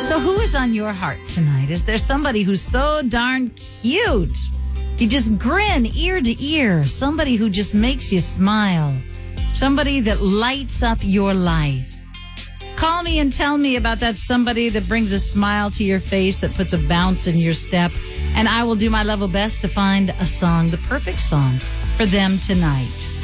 So who is on your heart tonight? Is there somebody who's so darn cute? You just grin ear to ear. Somebody who just makes you smile. Somebody that lights up your life. Call me and tell me about that somebody that brings a smile to your face, that puts a bounce in your step. And I will do my level best to find a song, the perfect song for them tonight.